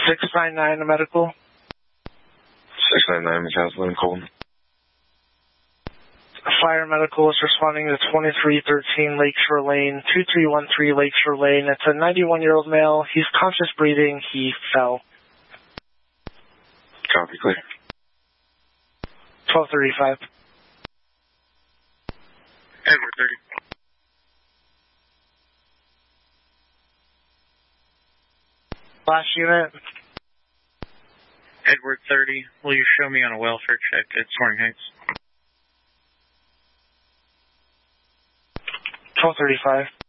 699 medical. 699 McCaslin, Colton. Fire medical is responding to 2313 Lakeshore Lane, 2313 Lakeshore Lane. It's a 91-year-old male. He's conscious breathing. He fell. Copy, clear. 1235. Edward 30. Last unit. Edward 30. Will you show me on a welfare check at Soaring Heights? 1235.